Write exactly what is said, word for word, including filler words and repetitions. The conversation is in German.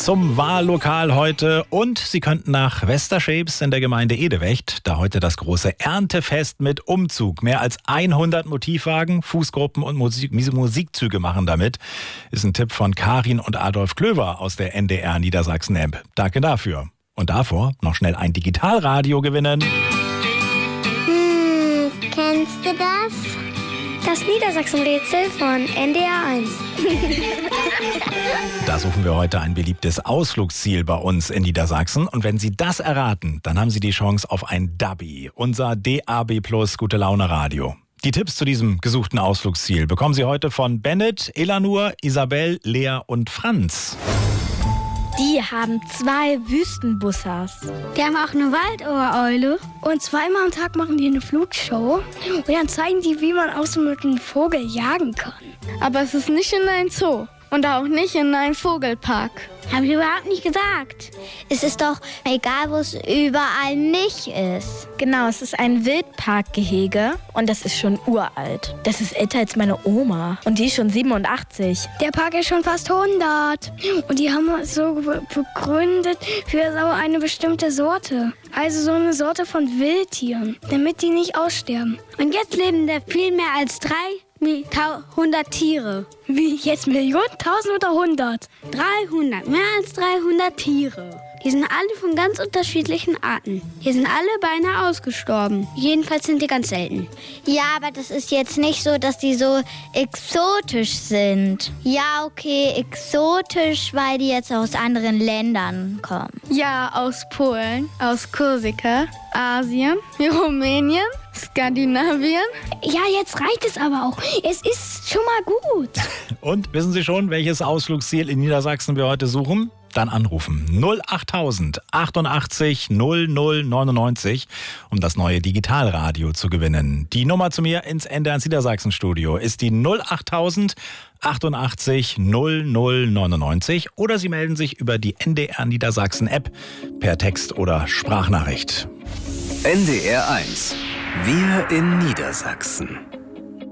zum Wahllokal heute und Sie könnten nach Westerscheps in der Gemeinde Edewecht, da heute das große Erntefest mit Umzug. Mehr als hundert Motivwagen, Fußgruppen und Musik, Musikzüge machen damit. Ist ein Tipp von Karin und Adolf Klöver aus der N D R Niedersachsen-App. Danke dafür. Und davor noch schnell ein Digitalradio gewinnen. Hm, kennst du das? Das Niedersachsen-Rätsel von N D R eins. Da suchen wir heute ein beliebtes Ausflugsziel bei uns in Niedersachsen. Und wenn Sie das erraten, dann haben Sie die Chance auf ein Dabi, unser D A B Plus Gute Laune Radio. Die Tipps zu diesem gesuchten Ausflugsziel bekommen Sie heute von Bennett, Elanur, Isabel, Lea und Franz. Die haben zwei Wüstenbussers. Die haben auch eine Waldohreule. Und zweimal am Tag machen die eine Flugshow. Und dann zeigen die, wie man auch so mit einem Vogel jagen kann. Aber es ist nicht in einem Zoo. Und auch nicht in einem Vogelpark. Habe ich überhaupt nicht gesagt. Es ist doch egal, wo es überall nicht ist. Genau, es ist ein Wildparkgehege und das ist schon uralt. Das ist älter als meine Oma und die ist schon siebenundachtzig. Der Park ist schon fast hundert. Und die haben es so begründet für so eine bestimmte Sorte. Also so eine Sorte von Wildtieren, damit die nicht aussterben. Und jetzt leben da viel mehr als dreihundert Tiere. Wie, jetzt Millionen, tausend oder hundert? dreihundert, mehr als dreihundert Tiere. Die sind alle von ganz unterschiedlichen Arten. Hier sind alle beinahe ausgestorben. Jedenfalls sind die ganz selten. Ja, aber das ist jetzt nicht so, dass die so exotisch sind. Ja, okay, exotisch, weil die jetzt aus anderen Ländern kommen. Ja, aus Polen, aus Korsika, Asien, Rumänien, Skandinavien. Ja, jetzt reicht es aber auch. Es ist schon mal gut. Und wissen Sie schon, welches Ausflugsziel in Niedersachsen wir heute suchen? Dann anrufen null achttausend achtundachtzig null null neunundneunzig, um das neue Digitalradio zu gewinnen. Die Nummer zu mir ins N D R Niedersachsen-Studio ist die null achttausend achtundachtzig null null neunundneunzig oder Sie melden sich über die N D R Niedersachsen-App per Text oder Sprachnachricht. N D R eins. Wir in Niedersachsen.